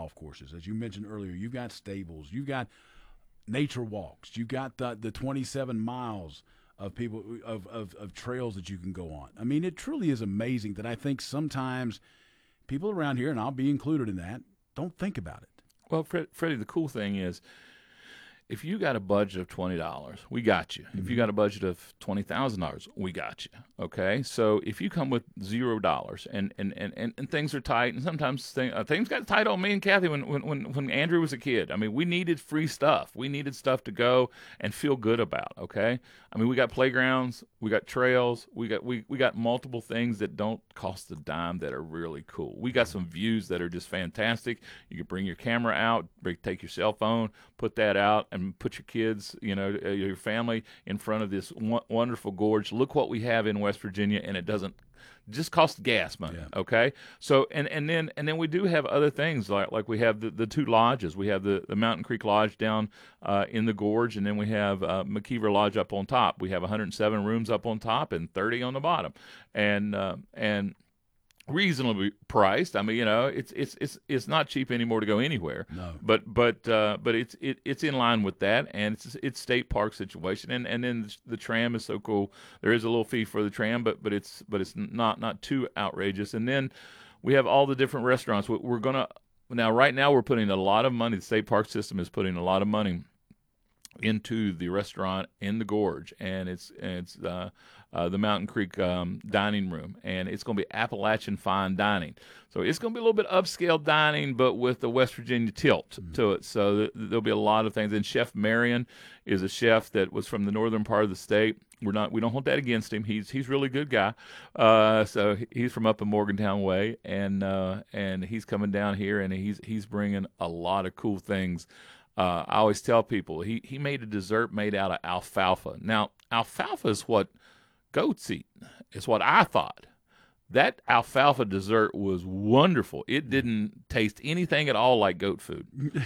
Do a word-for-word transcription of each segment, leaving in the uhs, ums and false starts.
golf courses. As you mentioned earlier, you've got stables, you've got nature walks, you've got the, the twenty-seven miles of people of, of, of trails that you can go on. I mean, it truly is amazing that I think sometimes people around here, and I'll be included in that, don't think about it. Well, Fred, Freddie, the cool thing is, if you got a budget of twenty dollars, we got you. Mm-hmm. If you got a budget of twenty thousand dollars, we got you. Okay? So if you come with zero dollars and, and, and, and, and things are tight, and sometimes thing, uh, things got tight on me and Kathy when, when, when Andrew was a kid. I mean, we needed free stuff. We needed stuff to go and feel good about, okay? I mean, we got playgrounds, we got trails, we got we, we got multiple things that don't cost a dime that are really cool. We got some views that are just fantastic. You can bring your camera out, bring, take your cell phone, put that out, and put your kids, you know, your family in front of this w- wonderful gorge. Look what we have in West Virginia, and it doesn't just cost gas money. Yeah. Okay, so and, and then and then we do have other things like like we have the, the two lodges. We have the, the Mountain Creek Lodge down uh, in the gorge, and then we have uh, McKeever Lodge up on top. We have one hundred seven rooms up on top and thirty on the bottom, and uh, and. reasonably priced. I mean, you know, it's it's it's it's not cheap anymore to go anywhere. No. But but uh, but it's it, it's in line with that, and it's it's state park situation, and and then the tram is so cool. There is a little fee for the tram, but but it's but it's not not too outrageous. And then we have all the different restaurants. We're gonna now right now we're putting a lot of money. The state park system is putting a lot of money into the restaurant in the gorge, and it's it's uh, uh, the Mountain Creek um, dining room, and it's going to be Appalachian fine dining. So it's going to be a little bit upscale dining, but with the West Virginia tilt mm-hmm. to it. So th- there'll be a lot of things. And Chef Marion is a chef that was from the northern part of the state. We're not we don't hold that against him. He's he's a really good guy. Uh, so he's from up in Morgantown way, and uh, and he's coming down here, and he's he's bringing a lot of cool things. Uh, I always tell people he, he made a dessert made out of alfalfa. Now, alfalfa is what goats eat. It's what I thought. That alfalfa dessert was wonderful. It didn't taste anything at all like goat food.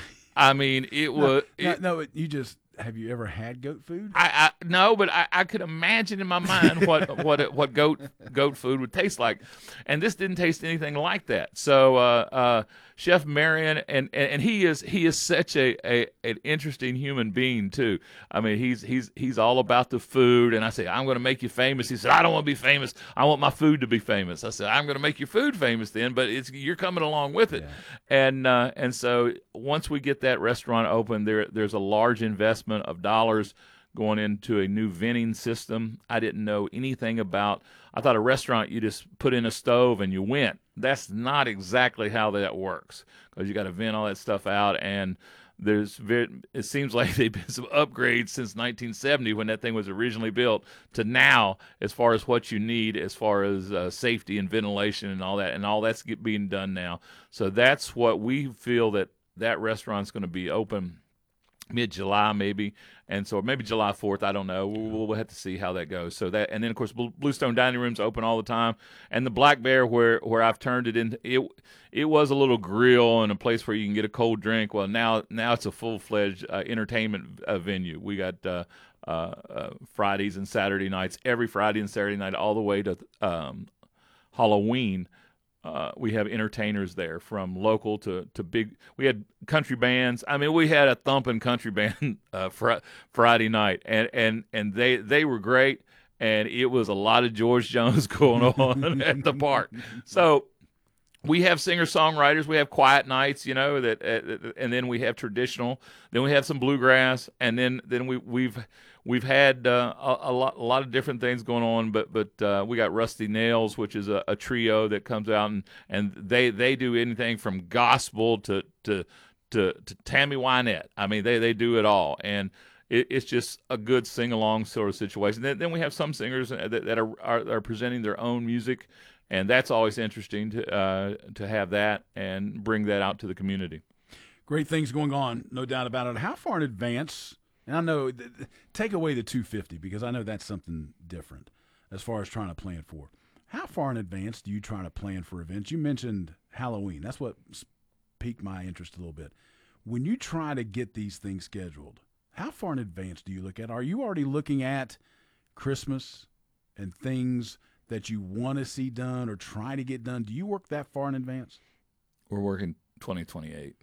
I mean, it was. No, it, no, no, you just have you ever had goat food? I, I no, but I, I could imagine in my mind what what what goat goat food would taste like, and this didn't taste anything like that. So, uh, uh, Chef Marion, and, and, and he is he is such a, a an interesting human being too. I mean, he's he's he's all about the food. And I say, I'm going to make you famous. He said, I don't want to be famous. I want my food to be famous. I said, I'm going to make your food famous then, but it's you're coming along with it. Yeah. And uh, and so once we get that restaurant open, there there's a large investment of dollars going into a new venting system. I didn't know anything about. I thought a restaurant you just put in a stove and you went. That's not exactly how that works, because you got to vent all that stuff out, and there's very, it seems like they've been some upgrades since nineteen seventy when that thing was originally built to now, as far as what you need as far as uh, safety and ventilation and all that, and all that's get, being done now. So that's what we feel that that restaurant's going to be open mid-July maybe, and so maybe July fourth, I don't know. We'll, we'll have to see how that goes. So that, and then of course Bluestone Dining Room's open all the time, and the Black Bear, where where I've turned it into, it it was a little grill and a place where you can get a cold drink. Well, now now it's a full-fledged uh, entertainment uh, venue. We got uh, uh, uh, Fridays and Saturday nights, every Friday and Saturday night, all the way to um, Halloween. Uh, we have entertainers there, from local to, to big. We had country bands. I mean, we had a thumping country band uh, fr- Friday night, and, and, and they they were great, and it was a lot of George Jones going on at the park. So we have singer-songwriters. We have quiet nights, you know, that, uh, and then we have traditional. Then we have some bluegrass, and then then we we've we've had uh, a, a lot a lot of different things going on. But but uh, we got Rusty Nails, which is a, a trio that comes out, and, and they they do anything from gospel to to to, to Tammy Wynette. I mean, they they do it all, and it, it's just a good sing-along sort of situation. Then, then we have some singers that, that are, are are presenting their own music. And that's always interesting to uh, to have that and bring that out to the community. Great things going on, no doubt about it. How far in advance? And I know, th- th- take away the two hundred fifty, because I know that's something different as far as trying to plan for. How far in advance do you try to plan for events? You mentioned Halloween. That's what piqued my interest a little bit. When you try to get these things scheduled, how far in advance do you look at? Are you already looking at Christmas and things that you want to see done or try to get done? Do you work that far in advance? We're working twenty twenty-eight.